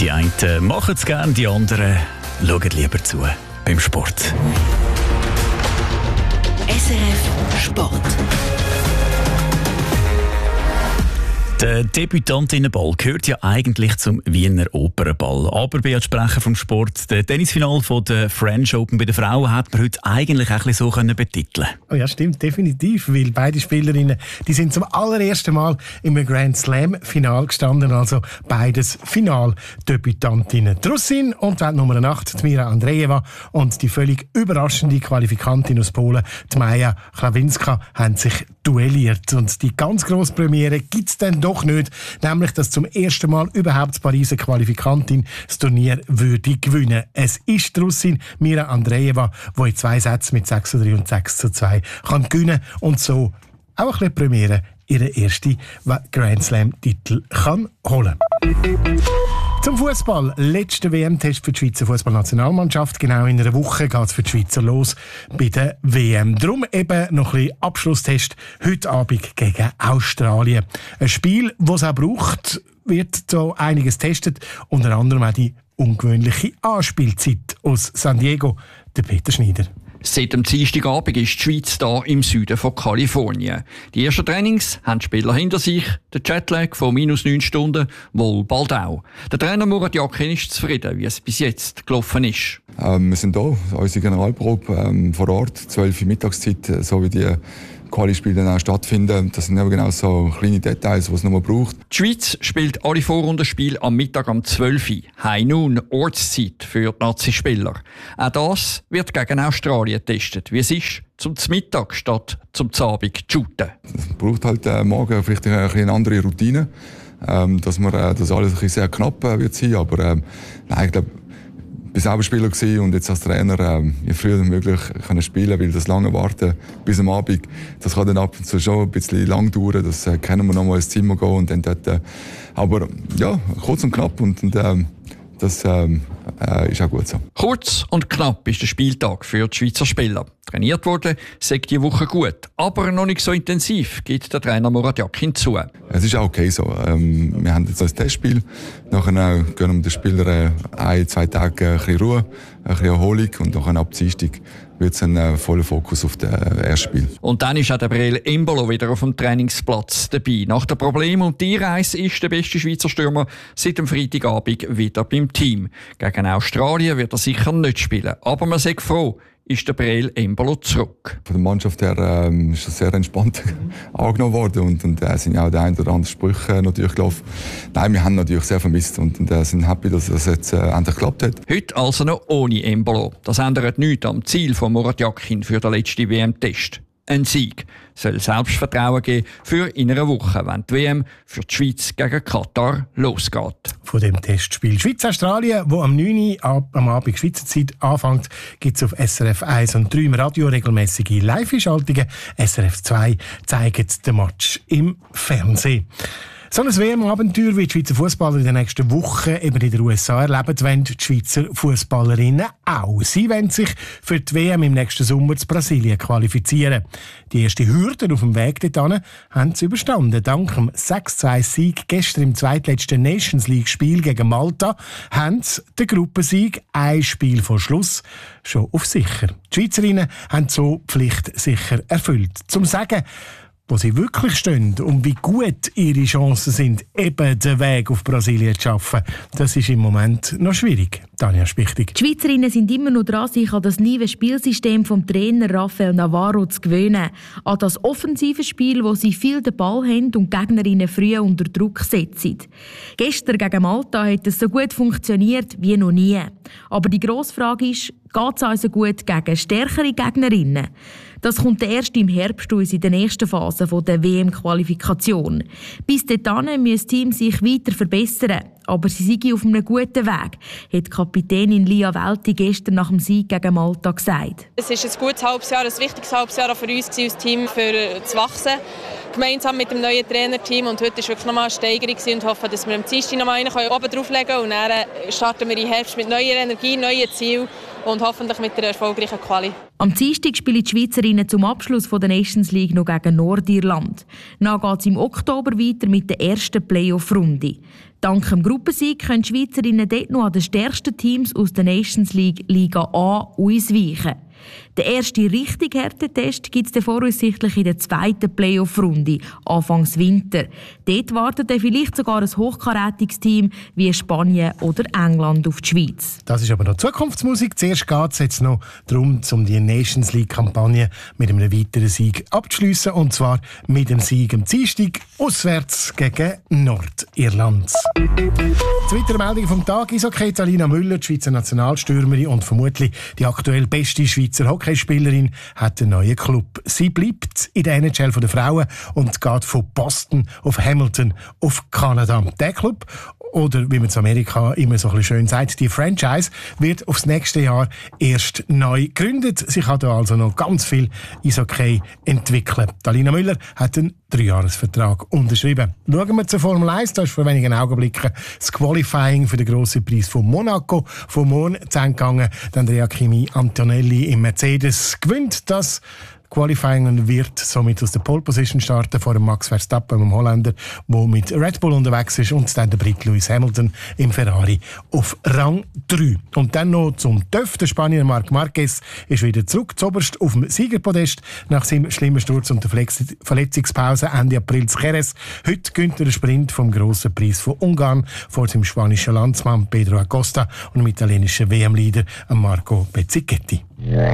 Die einen machen es gerne, die anderen schauen lieber zu beim Sport. SRF Sport. Der Debütantinnenball gehört ja eigentlich zum Wiener Opernball. Aber bei Sprecher vom Sport, der Tennisfinal der French Open bei den Frauen hat man heute eigentlich auch so betiteln. Oh ja, stimmt, definitiv, weil beide Spielerinnen, die sind zum allerersten Mal im Grand Slam Final gestanden, also beides Finaldebütantinnen. Die Russin und Weltnummer 8, die Mira Andreeva, und die völlig überraschende Qualifikantin aus Polen, die Maja Klawinska, haben sich duelliert. Und die ganz grosse Premiere gibt es dann doch nicht, nämlich, dass zum ersten Mal überhaupt die Pariser Qualifikantin das Turnier würde gewinnen. Es ist die Russin Mira Andreeva, die in 2 Sätzen mit 6:3 und 6:2 kann gewinnen und so auch ein bisschen Premiere ihren ersten Grand Slam-Titel kann holen. Zum Fußball. Letzter WM-Test für die Schweizer Fußballnationalmannschaft. Genau in einer Woche geht es für die Schweizer los bei der WM. Darum eben noch ein bisschen Abschlusstest heute Abend gegen Australien. Ein Spiel, das es auch braucht, wird so einiges getestet. Unter anderem auch die ungewöhnliche Anspielzeit aus San Diego. Der Peter Schneider. Seit dem Dienstagabend ist die Schweiz hier im Süden von Kalifornien. Die ersten Trainings haben die Spieler hinter sich. Der Jetlag von -9 Stunden wohl bald auch. Der Trainer Murat Yakin ist zufrieden, wie es bis jetzt gelaufen ist. Wir sind hier, unsere Generalprobe vor Ort, 12 Uhr Mittagszeit, so wie die Quali-Spiele dann auch stattfinden. Das sind eben genau so kleine Details, die es noch mal braucht. Die Schweiz spielt alle Vorrundenspiele am Mittag um 12 Uhr. High Noon, Ortszeit für die Nazi-Spieler. Auch das wird gegen Australien getestet. Wie es ist, zum Mittag statt zum Abend zu shooten. Es braucht halt morgen vielleicht eine andere Routine, dass alles ein bisschen sehr knapp wird sein. Aber nein, ich glaube, ich war selber Spieler gewesen und jetzt als Trainer je früher möglich können spielen, weil das lange Warten bis am Abend, das kann dann ab und zu schon ein bisschen lang dauern. Das können wir noch mal ins Zimmer gehen und dann dort. Aber ja, kurz und knapp und das ist auch gut so. Kurz und knapp ist der Spieltag für die Schweizer Spieler. Trainiert wurde, sagt die Woche gut, aber noch nicht so intensiv, gibt der Trainer Murat Yakin zu. Es ist auch okay so. Wir haben jetzt ein Testspiel. Nachher gönnen wir den Spielern 1-2 Tage ein bisschen Ruhe, ein bisschen Erholung und nachher ab Dienstag wird es ein voller Fokus auf das erste Spiel. Und dann ist auch der Breel Embolo wieder auf dem Trainingsplatz dabei. Nach dem Problem und die Reise ist der beste Schweizer Stürmer seit dem Freitagabend wieder beim Team. Gegen Australien wird er sicher nicht spielen, aber man sagt froh, ist der Breel Embolo zurück. Von der Mannschaft her ist das sehr entspannt angenommen worden und sind ja auch die ein oder anderen Sprüche natürlich gelaufen. Nein, wir haben natürlich sehr vermisst und sind happy, dass das jetzt endlich geklappt hat. Heute also noch ohne Embolo. Das ändert nichts am Ziel von Murat Yakin für den letzten WM-Test. Ein Sieg soll Selbstvertrauen geben für in einer Woche, wenn die WM für die Schweiz gegen Katar losgeht. Von dem Testspiel Schweiz-Australien, wo am 9 Uhr am Abend Schweizer Zeit anfängt, gibt es auf SRF 1 und 3 im Radio regelmäßige Live-Schaltungen. SRF 2 zeigt den Match im Fernsehen. So ein WM-Abenteuer wie die Schweizer Fußballer in den nächsten Wochen eben in den USA erleben, wollen die Schweizer Fußballerinnen auch. Sie wollen sich für die WM im nächsten Sommer zu Brasilien qualifizieren. Die erste Hürde auf dem Weg dorthin haben sie überstanden. Dank dem 6-2-Sieg gestern im zweitletzten Nations League-Spiel gegen Malta haben sie den Gruppensieg ein Spiel vor Schluss schon auf sicher. Die Schweizerinnen haben so die Pflicht sicher erfüllt. Zum Sagen, wo sie wirklich stehen und wie gut ihre Chancen sind, eben den Weg auf Brasilien zu schaffen, das ist im Moment noch schwierig. Tanja Spichtig. Die Schweizerinnen sind immer noch dran, sich an das neue Spielsystem vom Trainer Rafael Navarro zu gewöhnen. An das offensive Spiel, wo sie viel den Ball haben und Gegnerinnen früh unter Druck setzen. Gestern gegen Malta hat es so gut funktioniert wie noch nie. Aber die grosse Frage ist, geht es also gut gegen stärkere Gegnerinnen? Das kommt erst im Herbst in der nächsten Phase der WM-Qualifikation. Bis dahin müssen das Team sich weiter verbessern. Aber sie sind auf einem guten Weg, hat Kapitänin Lia Welti gestern nach dem Sieg gegen Malta gesagt. Es ist ein gutes halbes Jahr, ein wichtiges halbes Jahr für uns als Team zu wachsen. Gemeinsam mit dem neuen Trainerteam. Und heute war wirklich nochmal eine Steigerung und hoffe, dass wir am Dienstag noch einen oben drauflegen können. Und dann starten wir im Herbst mit neuer Energie, neuen Zielen und hoffentlich mit einer erfolgreichen Quali. Am Dienstag spielen die Schweizerinnen zum Abschluss der Nations League noch gegen Nordirland. Dann geht es im Oktober weiter mit der ersten Playoff-Runde. Dank dem Gruppensieg können die Schweizerinnen dort noch an den stärksten Teams aus der Nations League Liga A ausweichen. Der erste richtig harte Test gibt es voraussichtlich in der zweiten Playoff-Runde, Anfangs Winter. Dort wartet dann vielleicht sogar ein hochkarätiges Team wie Spanien oder England auf die Schweiz. Das ist aber noch Zukunftsmusik. Zuerst geht es jetzt noch darum, um die Nations League-Kampagne mit einem weiteren Sieg abzuschliessen. Und zwar mit dem Sieg am Dienstag auswärts gegen Nordirland. Zweite Meldung vom Tag. Eishockey Alina Müller, die Schweizer Nationalstürmerin und vermutlich die aktuell beste Schweizer Hockeyspielerin, hat einen neuen Club. Sie bleibt in der NHL der Frauen und geht von Boston auf Hamilton auf Kanada. Der Club, oder wie man in Amerika immer so ein bisschen schön sagt, die Franchise, wird aufs nächste Jahr erst neu gegründet. Sie kann da also noch ganz viel Eishockey entwickeln. Alina Müller hat einen 3-Jahres-Vertrag unterschrieben. Schauen wir zur Formel 1. Da ist vor wenigen Augenblicken das Qualifying für den grossen Preis von Monaco vom Morgen zu Ende gegangen. Andrea Kimi Antonelli im Mercedes gewinnt das Qualifying und wird somit aus der Pole Position starten vor dem Max Verstappen, dem Holländer, der mit Red Bull unterwegs ist, und dann der Brit Lewis Hamilton im Ferrari auf Rang 3. Und dann noch zum TÜV. Der Spanier Marc Marquez ist wieder zurück zuoberst auf dem Siegerpodest nach seinem schlimmen Sturz und der Verletzungspause Ende April zu Jerez. Heute gönnt er den Sprint vom Grossen Preis von Ungarn vor seinem spanischen Landsmann Pedro Acosta und dem italienischen WM-Leader Marco Bezzecchetti.